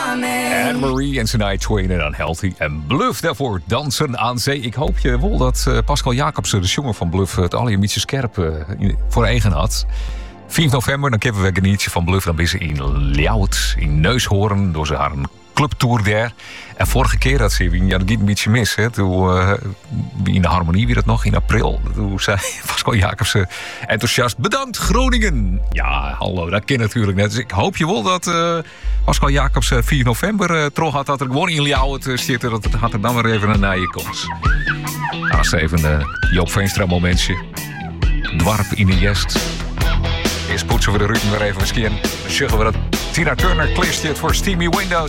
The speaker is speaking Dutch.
Anne-Marie en Shania Twain en Unhealthy. En Bluff daarvoor, Dansen aan Zee. Ik hoop je wel dat Pascal Jacobsen, de jongen van Bluff, het al een beetje scherp voor eigen had. 4 november, dan kunnen we genieten van Bluff. Dan ben ze in Ljouwert, in Neushoorn, door ze haar clubtour daar. En vorige keer dat ze dat ging een beetje mis. Hè. Toen in de Harmonie weer het nog in april. Toen zei Pascal Jacobsen enthousiast: bedankt Groningen. Ja, hallo, dat kan natuurlijk net. Dus ik hoop je wel dat Pascal Jacobsen 4 november terug had. Dat er gewoon in Ljouwert zitten. Dat had er dan weer even een naaie kans. Nou, dat is even een Joop Veenstra momentje. Dwarp in de jest. Eerst poetsen we de ruiten weer even misschien. Dan zeggen we dat Tina Turner kleest het voor Steamy Windows.